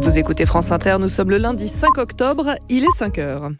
Vous écoutez France Inter, nous sommes le lundi 5 octobre, il est 5 heures.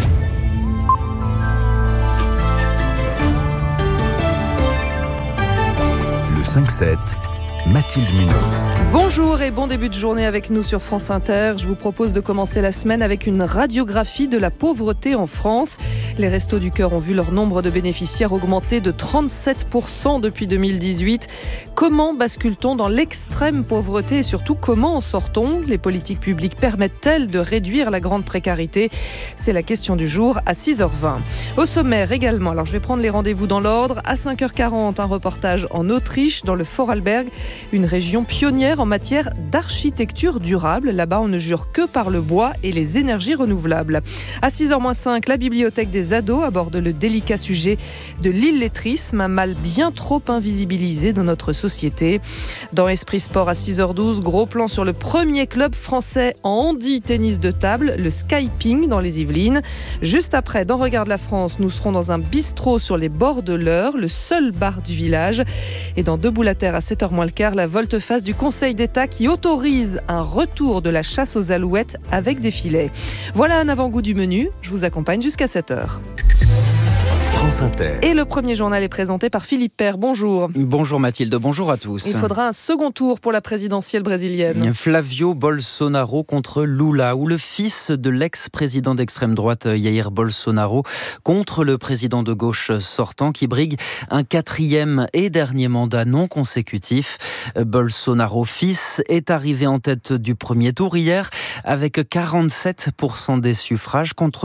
Le 5-7, Mathilde Munoz. Bonjour et bon début de journée avec nous sur France Inter. Je vous propose de commencer la semaine avec une radiographie de la pauvreté en France. Les Restos du Cœur ont vu leur nombre de bénéficiaires augmenter de 37% depuis 2018. Comment bascule-t-on dans l'extrême pauvreté et surtout comment en sort-on ? Les politiques publiques permettent-elles de réduire la grande précarité ? C'est la question du jour à 6h20. Au sommaire également, alors je vais prendre les rendez-vous dans l'ordre. À 5h40, un reportage en Autriche, dans le Vorarlberg, une région pionnière en matière d'architecture durable. Là-bas, on ne jure que par le bois et les énergies renouvelables. À 6h-5, la bibliothèque des ados aborde le délicat sujet de l'illettrisme, un mal bien trop invisibilisé dans notre société. Dans Esprit Sport à 6h12, gros plan sur le premier club français en handi tennis de table, le Skyping dans les Yvelines. Juste après, dans Regarde la France, nous serons dans un bistrot sur les bords de l'Eure, le seul bar du village. Et dans Debout la Terre à 7h moins le quart, la volte-face du Conseil d'État qui autorise un retour de la chasse aux alouettes avec des filets. Voilà un avant-goût du menu. Je vous accompagne jusqu'à 7h. France Inter. Et le premier journal est présenté par Philippe Père. Bonjour. Bonjour Mathilde, bonjour à tous. Il faudra un second tour pour la présidentielle brésilienne. Flavio Bolsonaro contre Lula, ou le fils de l'ex-président d'extrême droite Jair Bolsonaro contre le président de gauche sortant qui brigue un 4e et dernier mandat non consécutif. Bolsonaro fils est arrivé en tête du premier tour hier avec 47% des suffrages contre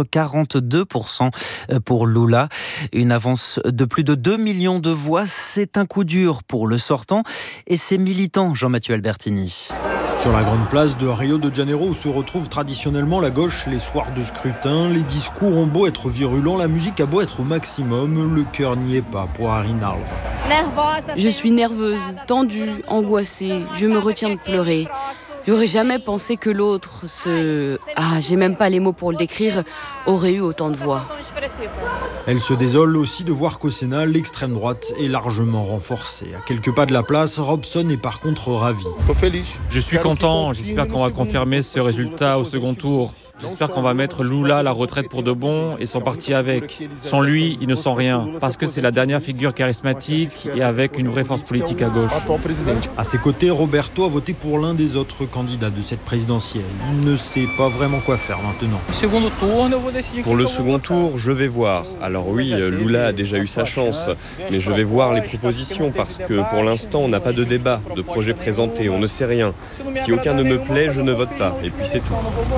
42% pour Lula. Une avance de plus de 2 millions de voix, c'est un coup dur pour le sortant et ses militants, Jean-Mathieu Albertini. Sur la grande place de Rio de Janeiro où se retrouve traditionnellement la gauche les soirs de scrutin, les discours ont beau être virulents, la musique a beau être au maximum, le cœur n'y est pas pour Arinalva. Je suis nerveuse, tendue, angoissée, je me retiens de pleurer. J'aurais jamais pensé que l'autre, j'ai même pas les mots pour le décrire, aurait eu autant de voix. Elle se désole aussi de voir qu'au Sénat, l'extrême droite est largement renforcée. À quelques pas de la place, Robson est par contre ravi. Je suis content, j'espère qu'on va confirmer ce résultat au second tour. J'espère qu'on va mettre Lula à la retraite pour de bon et son parti avec. Sans lui, ils ne sont rien, parce que c'est la dernière figure charismatique et avec une vraie force politique à gauche. À ses côtés, Roberto a voté pour l'un des autres candidats de cette présidentielle. Il ne sait pas vraiment quoi faire maintenant. Pour le second tour, je vais voir. Alors oui, Lula a déjà eu sa chance, mais je vais voir les propositions parce que pour l'instant, on n'a pas de débat, de projet présenté, on ne sait rien. Si aucun ne me plaît, je ne vote pas, et puis c'est tout.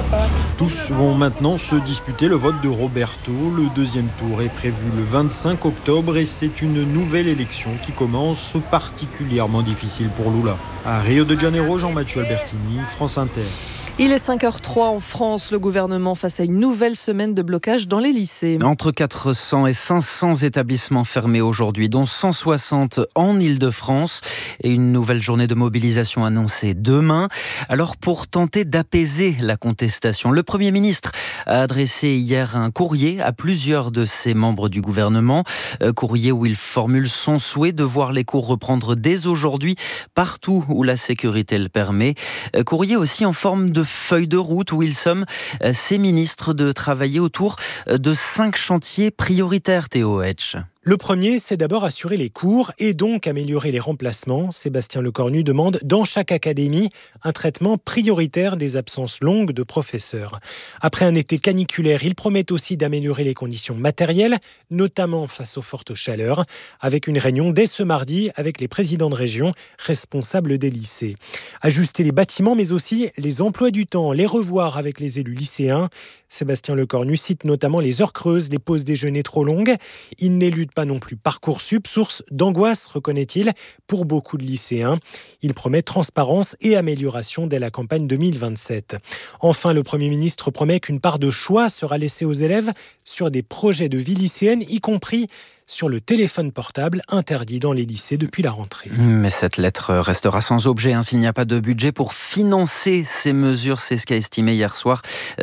Tous vont maintenant se disputer le vote de Roberto. Le deuxième tour est prévu le 25 octobre et c'est une nouvelle élection qui commence particulièrement difficile pour Lula. À Rio de Janeiro, Jean-Mathieu Albertini, France Inter. Il est 5h03 en France. Le gouvernement face à une nouvelle semaine de blocage dans les lycées. Entre 400 et 500 établissements fermés aujourd'hui, dont 160 en Île-de-France. Et une nouvelle journée de mobilisation annoncée demain. Alors pour tenter d'apaiser la contestation, le Premier ministre a adressé hier un courrier à plusieurs de ses membres du gouvernement. Courrier où il formule son souhait de voir les cours reprendre dès aujourd'hui, partout où la sécurité le permet. Courrier aussi en forme de feuille de route où il somme ses ministres de travailler autour de 5 chantiers prioritaires, Théo Hetch. Le premier, c'est d'abord assurer les cours et donc améliorer les remplacements. Sébastien Lecornu demande dans chaque académie un traitement prioritaire des absences longues de professeurs. Après un été caniculaire, il promet aussi d'améliorer les conditions matérielles, notamment face aux fortes chaleurs, avec une réunion dès ce mardi avec les présidents de région responsables des lycées. Ajuster les bâtiments, mais aussi les emplois du temps, les revoir avec les élus lycéens. Sébastien Lecornu cite notamment les heures creuses, les pauses déjeuner trop longues. Il n'élude pas non plus Parcoursup, source d'angoisse, reconnaît-il, pour beaucoup de lycéens. Il promet transparence et amélioration dès la campagne 2027. Enfin, le Premier ministre promet qu'une part de choix sera laissée aux élèves sur des projets de vie lycéenne, y compris sur le téléphone portable interdit dans les lycées depuis la rentrée. Mais cette lettre restera sans objet s'il n'y a pas de budget pour financer ces mesures. C'est ce qu'a estimé hier soir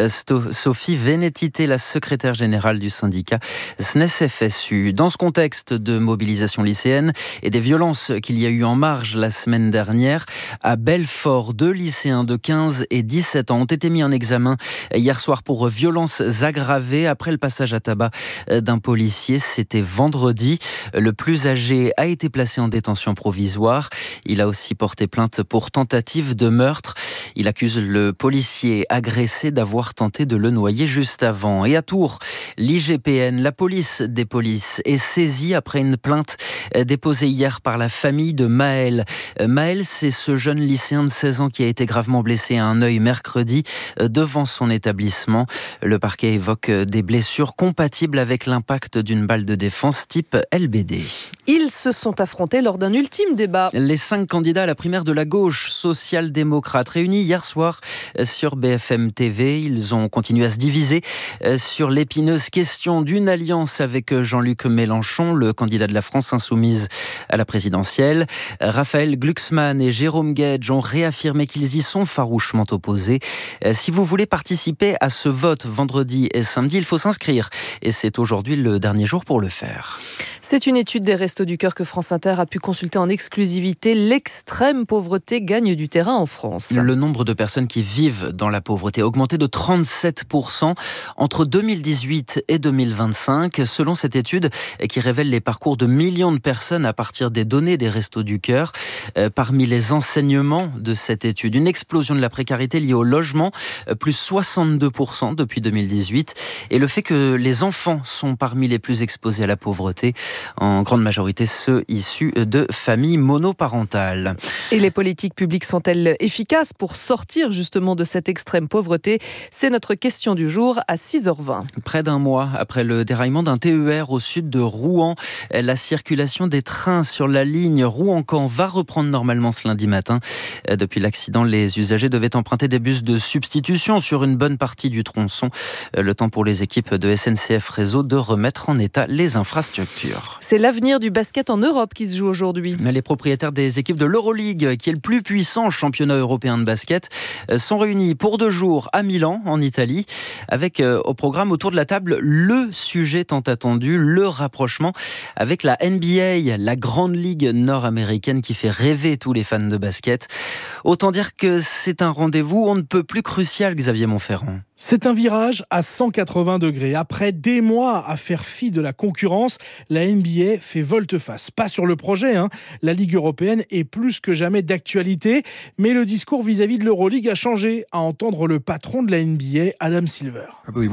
Sophie Vénétité, la secrétaire générale du syndicat SNES-FSU. Dans ce contexte de mobilisation lycéenne et des violences qu'il y a eu en marge la semaine dernière, à Belfort, 2 lycéens de 15 et 17 ans ont été mis en examen hier soir pour violences aggravées après le passage à tabac d'un policier. C'était vendredi. Le plus âgé a été placé en détention provisoire. Il a aussi porté plainte pour tentative de meurtre. Il accuse le policier agressé d'avoir tenté de le noyer juste avant. Et à Tours, l'IGPN, la police des polices, est saisie après une plainte déposée hier par la famille de Maël. Maël, c'est ce jeune lycéen de 16 ans qui a été gravement blessé à un œil mercredi devant son établissement. Le parquet évoque des blessures compatibles avec l'impact d'une balle de défense type LBD. Ils se sont affrontés lors d'un ultime débat. Les 5 candidats à la primaire de la gauche social-démocrate réunis hier soir sur BFM TV. Ils ont continué à se diviser sur l'épineuse question d'une alliance avec Jean-Luc Mélenchon, le candidat de la France insoumise à la présidentielle. Raphaël Glucksmann et Jérôme Guedj ont réaffirmé qu'ils y sont farouchement opposés. Si vous voulez participer à ce vote vendredi et samedi, il faut s'inscrire. Et c'est aujourd'hui le dernier jour pour le faire. C'est une étude des Restos du Cœur que France Inter a pu consulter en exclusivité. L'extrême pauvreté gagne du terrain en France. Le nombre de personnes qui vivent dans la pauvreté a augmenté de 37% entre 2018 et 2025, selon cette étude qui révèle les parcours de millions de personnes à partir des données des Restos du Cœur. Parmi les enseignements de cette étude, une explosion de la précarité liée au logement, plus 62% depuis 2018, et le fait que les enfants sont parmi les plus exposés à la pauvreté, en grande majorité ceux issus de familles monoparentales. Et les politiques publiques sont-elles efficaces pour sortir justement de cette extrême pauvreté ? C'est notre question du jour à 6h20. Près d'un mois après le déraillement d'un TER au sud de Rouen, la circulation des trains sur la ligne Rouen-Caen va reprendre normalement ce lundi matin. Depuis l'accident, les usagers devaient emprunter des bus de substitution sur une bonne partie du tronçon. Le temps pour les équipes de SNCF Réseau de remettre en état les infrastructures. C'est l'avenir du basket en Europe qui se joue aujourd'hui. Les propriétaires des équipes de l'Euroleague, qui est le plus puissant championnat européen de basket, sont réunis pour 2 jours à Milan, en Italie, avec au programme autour de la table le sujet tant attendu, le rapprochement avec la NBA, la grande ligue nord-américaine qui fait rêver tous les fans de basket. Autant dire que c'est un rendez-vous on ne peut plus crucial, Xavier Montferrand. C'est un virage à 180 degrés. Après des mois à faire fi de la concurrence, la NBA fait volte-face. Pas sur le projet, La Ligue européenne est plus que jamais d'actualité, mais le discours vis-à-vis de l'Euroleague a changé, à entendre le patron de la NBA, Adam Silver.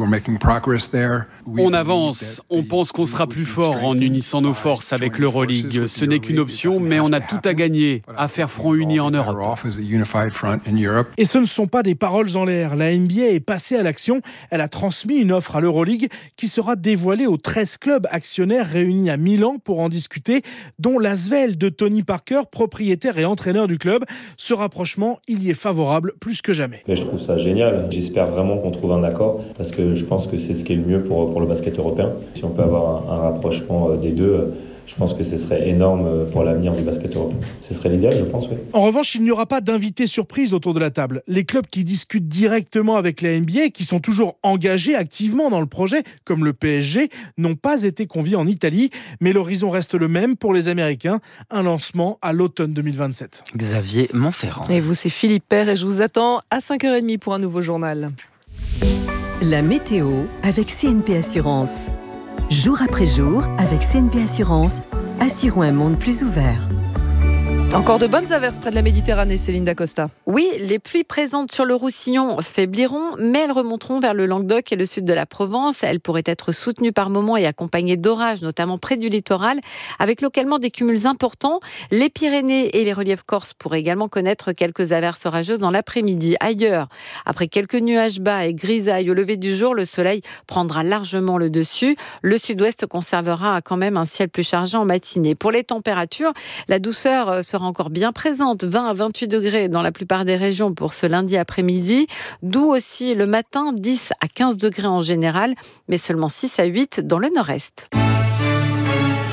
On avance, on pense qu'on sera plus fort en unissant nos forces avec l'Euroleague. Ce n'est qu'une option, mais on a tout à gagner, à faire front uni en Europe. Et ce ne sont pas des paroles en l'air. La NBA est passée à l'action. Elle a transmis une offre à l'Euroleague qui sera dévoilée aux 13 clubs actionnaires réunis à Milan pour en discuter, dont l'Asvel de Tony Parker, propriétaire et entraîneur du club. Ce rapprochement, il y est favorable plus que jamais. Mais je trouve ça génial. J'espère vraiment qu'on trouve un accord parce que je pense que c'est ce qui est le mieux pour le basket européen. Si on peut avoir un rapprochement des deux, je pense que ce serait énorme pour l'avenir du basket européen. Ce serait l'idéal, je pense, oui. En revanche, il n'y aura pas d'invités surprises autour de la table. Les clubs qui discutent directement avec la NBA, qui sont toujours engagés activement dans le projet, comme le PSG, n'ont pas été conviés en Italie. Mais l'horizon reste le même pour les Américains. Un lancement à l'automne 2027. Xavier Montferrand. Et vous, c'est Philippe Père et je vous attends à 5h30 pour un nouveau journal. La météo avec CNP Assurance. Jour après jour, avec CNP Assurance, assurons un monde plus ouvert. Encore de bonnes averses près de la Méditerranée, Céline Dacosta. Oui, les pluies présentes sur le Roussillon faibliront, mais elles remonteront vers le Languedoc et le sud de la Provence. Elles pourraient être soutenues par moments et accompagnées d'orages, notamment près du littoral, avec localement des cumuls importants. Les Pyrénées et les reliefs corses pourraient également connaître quelques averses orageuses dans l'après-midi. Ailleurs, après quelques nuages bas et grisailles au lever du jour, le soleil prendra largement le dessus. Le sud-ouest conservera quand même un ciel plus chargé en matinée. Pour les températures, la douceur sera encore bien présente, 20 à 28 degrés dans la plupart des régions pour ce lundi après-midi, d'où aussi le matin 10 à 15 degrés en général, mais seulement 6 à 8 dans le nord-est.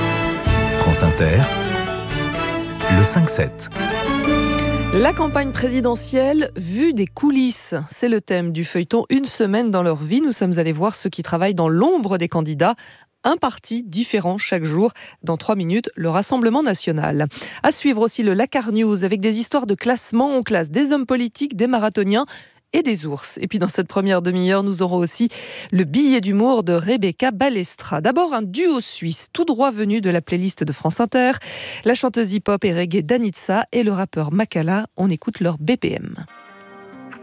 France Inter, le 5-7. La campagne présidentielle vue des coulisses, c'est le thème du feuilleton Une semaine dans leur vie. Nous sommes allés voir ceux qui travaillent dans l'ombre des candidats. Un parti différent chaque jour. Dans 3 minutes, le Rassemblement national. À suivre aussi le Lakar News avec des histoires de classement. On classe des hommes politiques, des marathoniens et des ours. Et puis dans cette première demi-heure, nous aurons aussi le billet d'humour de Rebecca Balestra. D'abord un duo suisse, tout droit venu de la playlist de France Inter. La chanteuse hip-hop et reggae Danitza et le rappeur Makala. On écoute leur BPM.